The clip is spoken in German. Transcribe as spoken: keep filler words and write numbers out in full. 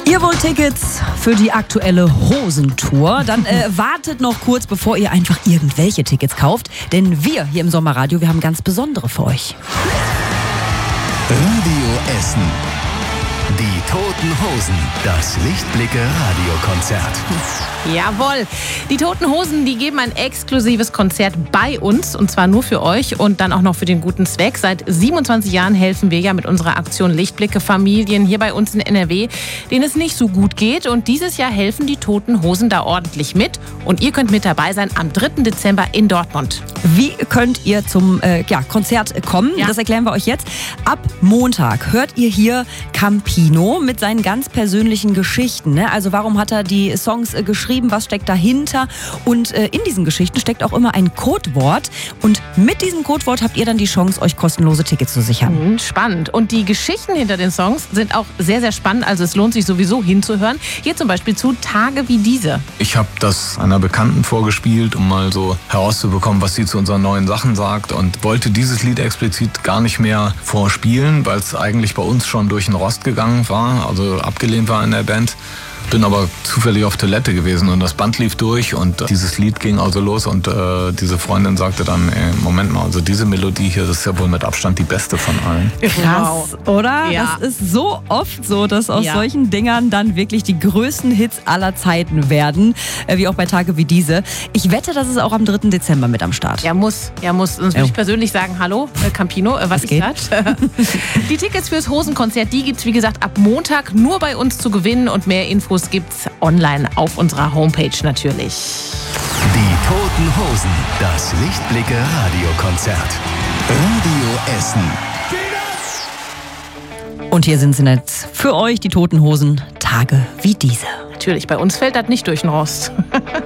Ihr wollt Tickets für die aktuelle Hosentour? Dann äh, wartet noch kurz, bevor ihr einfach irgendwelche Tickets kauft. Denn wir hier im Sommerradio, wir haben ganz besondere für euch. Radio Essen. Die Toten Hosen. Das Lichtblicke-Radiokonzert. Jawohl. Die Toten Hosen, die geben ein exklusives Konzert bei uns. Und zwar nur für euch und dann auch noch für den guten Zweck. Seit siebenundzwanzig Jahren helfen wir ja mit unserer Aktion Lichtblicke Familien hier bei uns in N R W, denen es nicht so gut geht. Und dieses Jahr helfen die Toten Hosen da ordentlich mit. Und ihr könnt mit dabei sein am dritten Dezember in Dortmund. Wie könnt ihr zum äh, ja, Konzert kommen? Ja. Das erklären wir euch jetzt. Ab Montag hört ihr hier Campino mit seinen ganz persönlichen Geschichten. Ne? Also warum hat er die Songs äh, geschrieben? Was steckt dahinter? Und äh, in diesen Geschichten steckt auch immer ein Codewort. Und mit diesem Codewort habt ihr dann die Chance, euch kostenlose Tickets zu sichern. Mhm, spannend. Und die Geschichten hinter den Songs sind auch sehr, sehr spannend. Also es lohnt sich sowieso hinzuhören. Hier zum Beispiel zu Tage wie diese. Ich habe das einer Bekannten vorgespielt, um mal so herauszubekommen, was sie zu unseren neuen Sachen sagt, und wollte dieses Lied explizit gar nicht mehr vorspielen, weil es eigentlich bei uns schon durch den Rost gegangen war, also abgelehnt war in der Band. Bin aber zufällig auf Toilette gewesen und das Band lief durch und dieses Lied ging also los und äh, diese Freundin sagte dann, ey, Moment mal, also diese Melodie hier, das ist ja wohl mit Abstand die beste von allen. Krass, oder? Ja. Das ist so oft so, dass aus Ja. solchen Dingern dann wirklich die größten Hits aller Zeiten werden, äh, wie auch bei Tage wie diese. Ich wette, das ist auch am dritten Dezember mit am Start. Ja, muss. Ja, muss. Sonst würde ich persönlich sagen, hallo, äh, Campino, äh, was ist geht? das? Die Tickets fürs Hosenkonzert, die gibt's wie gesagt ab Montag nur bei uns zu gewinnen und mehr Infos gibt's online auf unserer Homepage natürlich. Die Toten Hosen. Das Lichtblicke-Radiokonzert. Radio Essen. Und hier sind sie jetzt für euch, die Toten Hosen, Tage wie diese. Natürlich, bei uns fällt das nicht durch den Rost.